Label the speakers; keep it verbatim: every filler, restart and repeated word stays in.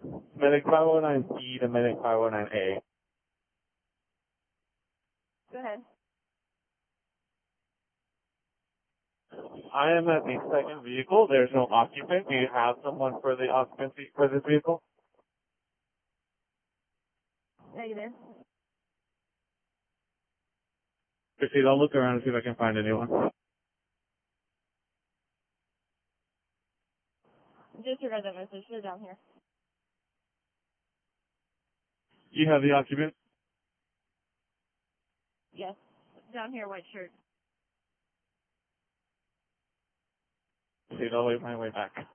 Speaker 1: Medic five oh nine C to Medic five oh nine A.
Speaker 2: Go ahead.
Speaker 1: I am at the second vehicle. There's no occupant. Do you have someone for the occupancy for this vehicle?
Speaker 2: Negative.
Speaker 1: Proceed. I'll look around and see if I can find anyone.
Speaker 2: Disregard that message. They're down here.
Speaker 1: You have the occupant?
Speaker 2: Yes. Down here, white shirt.
Speaker 1: Proceed. I'll wait my way back.